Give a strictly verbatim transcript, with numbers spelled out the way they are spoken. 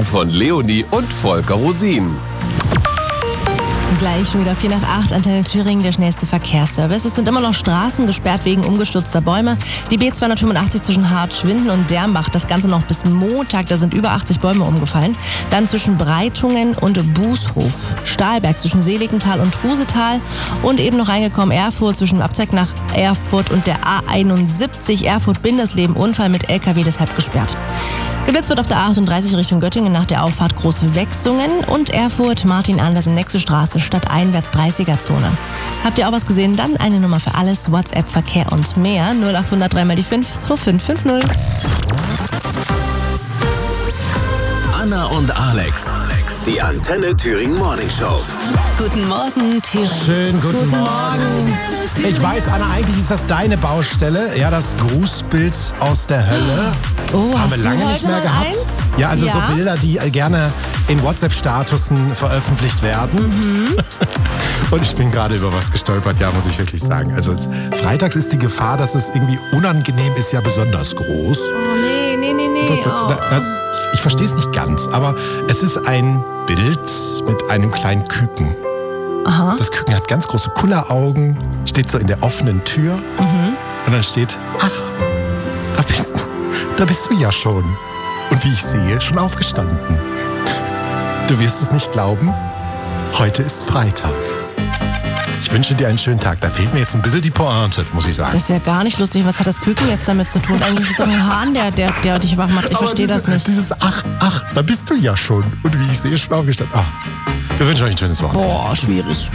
von Leonie und Volker Rosin. Gleich schon wieder vier nach acht, Antenne Thüringen, der schnellste Verkehrsservice. Es sind immer noch Straßen gesperrt wegen umgestürzter Bäume. Die B zweihundertfünfundachtzig zwischen Hartschwinden und Dermbach, das Ganze noch bis Montag, da sind über achtzig Bäume umgefallen. Dann zwischen Breitungen und Bußhof. Stahlberg zwischen Seligenthal und Trusetal. Und eben noch reingekommen Erfurt zwischen Abzeig nach Erfurt und der A einundsiebzig. Erfurt-Bindesleben, Unfall mit L K W, deshalb gesperrt. Geblitzt wird auf der A achtunddreißig Richtung Göttingen nach der Auffahrt Große Wechsungen und Erfurt, Martin Andersen, nächste Straße, stadteinwärts dreißiger-Zone. Habt ihr auch was gesehen? Dann eine Nummer für alles, WhatsApp, Verkehr und mehr. null acht null null drei mal die fünf zwei fünf fünf null. Anna und Alex, die Antenne Thüringen Morning Show. Guten Morgen, Thüringen. Schönen guten, Guten Morgen. Morgen. Ich weiß, Anna, eigentlich ist das deine Baustelle. Ja, das Grußbild aus der Hölle. Oh, Haben hast wir du lange heute nicht mehr mal gehabt. eins? Ja, also Ja? so Bilder, die gerne in WhatsApp-Statusen veröffentlicht werden. Mhm. Und ich bin gerade über was gestolpert, ja, muss ich wirklich sagen. Also es, freitags ist die Gefahr, dass es irgendwie unangenehm ist, ja besonders groß. Oh, nee, nee, nee, nee. Oh. Da- da- Ich, ich verstehe es nicht ganz, aber es ist ein Bild mit einem kleinen Küken. Aha. Das Küken hat ganz große Kulleraugen, steht so in der offenen Tür und dann steht, ach, da bist, da bist du ja schon. Und wie ich sehe, schon aufgestanden. Du wirst es nicht glauben, heute ist Freitag. Ich wünsche dir einen schönen Tag. Da fehlt mir jetzt ein bisschen die Pointe, muss ich sagen. Das ist ja gar nicht lustig. Was hat das Küken jetzt damit zu tun? Eigentlich ist es doch ein Hahn, der, der, der dich wach macht. Ich Aber verstehe dieses, das nicht. Dieses ach, ach, da bist du ja schon. Und wie ich sehe, schon aufgestanden. Ah, wir wünschen euch ein schönes Wochenende. Boah, schwierig.